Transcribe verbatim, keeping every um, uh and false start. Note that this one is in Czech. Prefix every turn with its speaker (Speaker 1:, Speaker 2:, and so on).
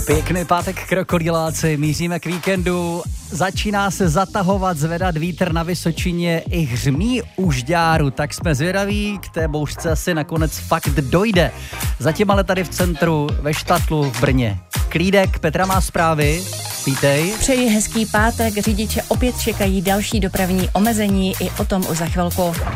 Speaker 1: Pěkný pátek, krokodýláci, míříme k víkendu, začíná se zatahovat, zvedat vítr na Vysočině i hřmí u Žďáru, tak jsme zvědaví, k té bouřce asi nakonec fakt dojde. Zatím ale tady v centru, ve Štatlu v Brně. Klídek, Petra má zprávy, vítej.
Speaker 2: Přeji hezký pátek, řidiče opět čekají další dopravní omezení, i o tom už za chvilku.